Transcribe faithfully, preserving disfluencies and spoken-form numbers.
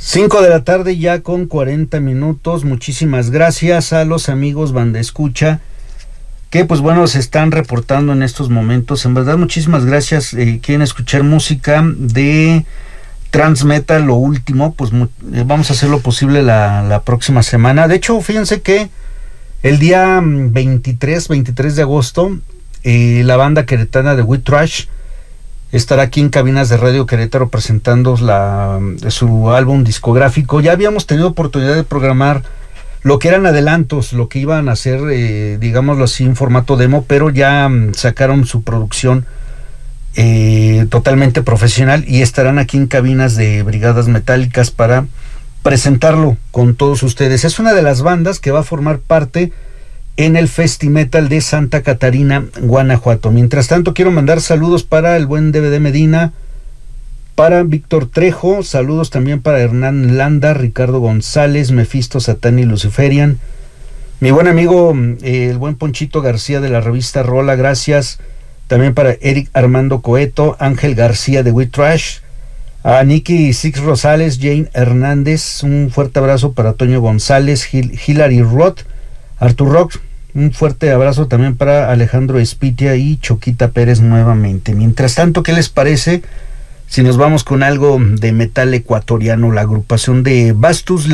Cinco de la tarde ya con cuarenta minutos. Muchísimas gracias a los amigos Banda Escucha que pues bueno se están reportando en estos momentos. En verdad muchísimas gracias. Eh, quieren escuchar música de Transmetal, lo último, pues mu- eh, vamos a hacer lo posible la, la próxima semana. De hecho, fíjense que el día veintitrés de agosto eh, la banda queretana de We Trash estará aquí en Cabinas de Radio Querétaro presentando la, su álbum discográfico. Ya habíamos tenido oportunidad de programar lo que eran adelantos, lo que iban a hacer, eh, digámoslo así, en formato demo, pero ya mm, sacaron su producción eh, totalmente profesional y estarán aquí en Cabinas de Brigadas Metálicas para presentarlo con todos ustedes. Es una de las bandas que va a formar parte en el Festimetal de Santa Catarina, Guanajuato. Mientras tanto, quiero mandar saludos para el buen D V D Medina, para Víctor Trejo, saludos también para Hernán Landa, Ricardo González, Mefisto Satán y Luciferian, mi buen amigo eh, el buen Ponchito García de la revista Rola, gracias. También para Eric Armando Coeto, Ángel García de We Trash, a Nicky Six Rosales, Jane Hernández, un fuerte abrazo para Toño González, Hil- Hilary Roth, Artur Rock, un fuerte abrazo también para Alejandro Espitia y Choquita Pérez nuevamente. Mientras tanto, ¿qué les parece si nos vamos con algo de metal ecuatoriano? La agrupación de Bastus